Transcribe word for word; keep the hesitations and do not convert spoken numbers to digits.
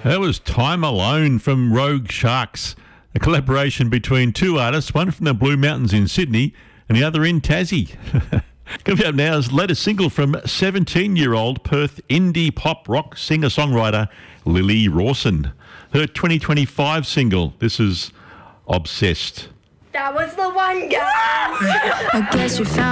That was Time Alone from Rogue Sharks, a collaboration between two artists, one from the Blue Mountains in Sydney and the other in Tassie. Coming up now is the latest single from seventeen-year-old Perth indie pop rock singer-songwriter Lily Rawson. Her twenty twenty-five single, this is Obsessed. That was the one, guys. I guess you found